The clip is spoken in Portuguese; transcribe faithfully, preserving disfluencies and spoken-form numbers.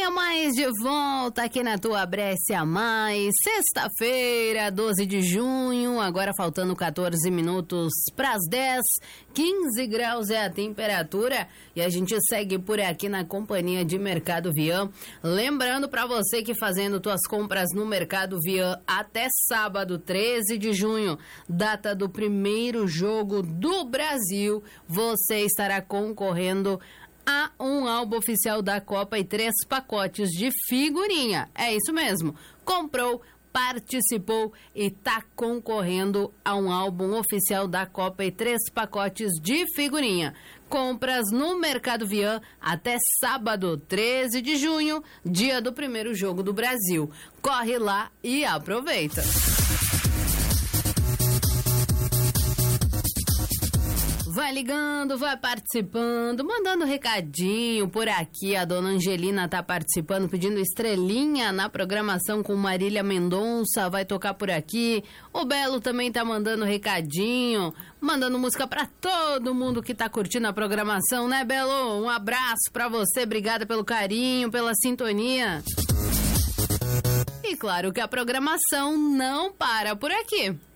Breccia Mais de volta aqui na tua Breccia Mais, sexta-feira, doze de junho, agora faltando quatorze minutos para as dez, quinze graus é a temperatura e a gente segue por aqui na companhia de Mercado Vian. Lembrando para você que fazendo tuas compras no Mercado Vian até sábado, treze de junho, data do primeiro jogo do Brasil, você estará concorrendo a um álbum oficial da Copa e três pacotes de figurinha. É isso mesmo. Comprou, participou e tá concorrendo a um álbum oficial da Copa e três pacotes de figurinha. Compras no Mercado Vian até sábado, treze de junho, dia do primeiro jogo do Brasil. Corre lá e aproveita. Vai ligando, vai participando, mandando recadinho por aqui. A dona Angelina tá participando, pedindo estrelinha na programação com Marília Mendonça, vai tocar por aqui. O Belo também tá mandando recadinho, mandando música pra todo mundo que tá curtindo a programação, né, Belo? Um abraço pra você, obrigada pelo carinho, pela sintonia. E claro que a programação não para por aqui.